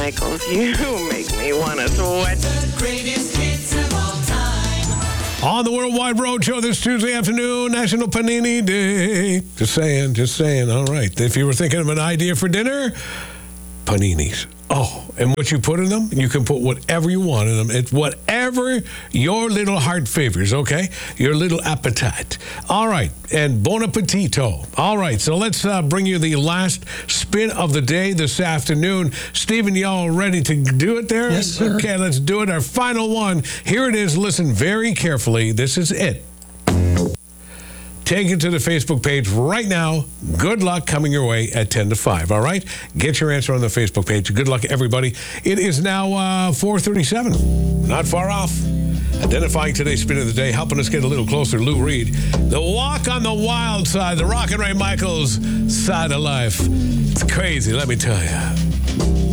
Michaels. You make me want to sweat. The greatest hits of all time. On the Worldwide Road Show this Tuesday afternoon, National Panini Day. Just saying. All right. If you were thinking of an idea for dinner, paninis. Oh, and what you put in them, you can put whatever you want in them. It's whatever your little heart favors, okay? Your little appetite. All right, and bon appetito. All right, so let's bring you the last spin of the day this afternoon. Stephen, y'all ready to do it there? Yes, sir. Okay, let's do it. Our final one. Here it is. Listen very carefully. This is it. Take it to the Facebook page right now. Good luck coming your way at 10 to 5, all right? Get your answer on the Facebook page. Good luck, everybody. It is now 4:37. Not far off. Identifying today's spin of the day, helping us get a little closer, Lou Reed. The walk on the wild side, the Rocket Ray Michaels side of life. It's crazy, let me tell you.